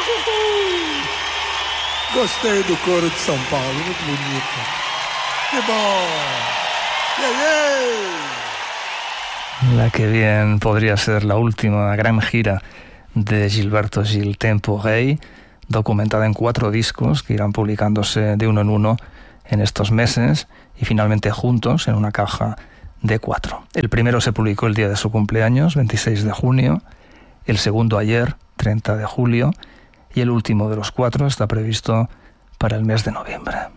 Gostei do coro de São Paulo, muito bonito. ¡Qué bom! La que bien podría ser la última gran gira de Gilberto Gil Temporey, documentada en 4 discos que irán publicándose de uno en uno en estos meses y finalmente juntos en una caja de 4. El primero se publicó el día de su cumpleaños, 26 de junio, el segundo ayer, 30 de julio, y el último de los 4 está previsto para el mes de noviembre.